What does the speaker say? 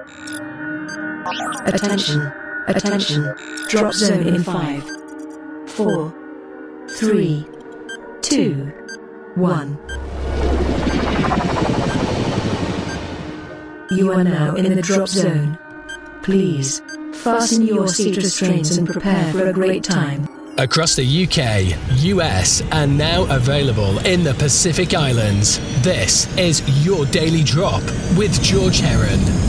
Attention. Attention. Drop zone in 5, 4, 3, 2, 1. You are now in the drop zone. Please, fasten your seat restraints and prepare for a great time. Across the UK, US, and now available in the Pacific Islands, this is Your Daily Drop with George Heron.